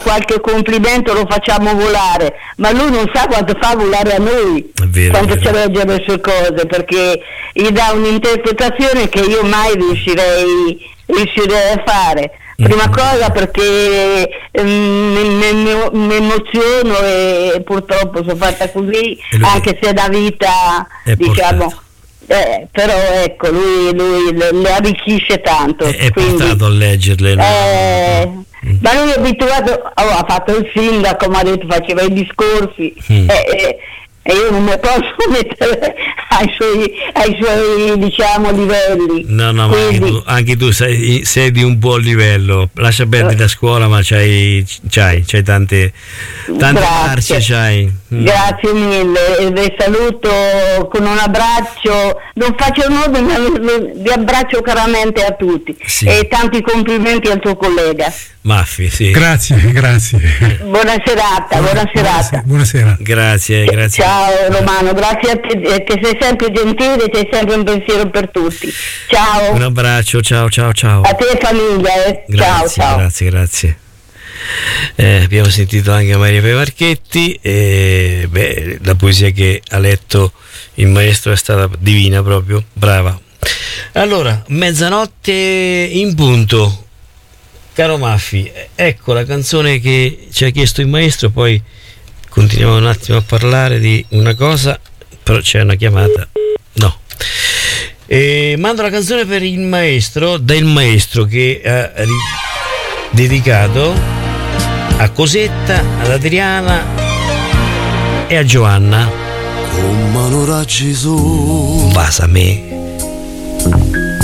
qualche complimento lo facciamo volare, ma lui non sa quanto fa volare a noi, quanto ci legge le sue cose, perché gli dà un'interpretazione che io mai riuscirei a fare. Prima cosa perché mi emoziono e purtroppo sono fatta così, anche se da vita, diciamo, però ecco, lui le arricchisce tanto. È portato a leggerle. Ma lui è abituato, ha fatto il sindaco, mi ha detto, faceva i discorsi, e io non mi posso mettere ai suoi diciamo livelli. No, quindi... ma anche tu sei di un buon livello, lascia perdere la scuola, ma c'hai tante marce, c'hai. Grazie mille, e vi saluto con un abbraccio, non faccio nulla, ma vi abbraccio caramente a tutti, e tanti complimenti al tuo collega Maffi, sì. Grazie. Buona serata. Buonasera. Grazie. Ciao Romano, grazie a te, che sei sempre gentile, sei sempre un pensiero per tutti. Ciao. Un abbraccio, ciao. A te e famiglia, Grazie, ciao. Grazie. Abbiamo sentito anche Maria Pevarchetti, la poesia che ha letto il maestro è stata divina, proprio brava. Allora, mezzanotte in punto. Caro Maffi, ecco la canzone che ci ha chiesto il maestro, poi continuiamo un attimo a parlare di una cosa, però c'è una chiamata. No. Mando la canzone per il maestro, del maestro che ha dedicato a Cosetta, ad Adriana e a Giovanna. Con mano raggi su. Basame.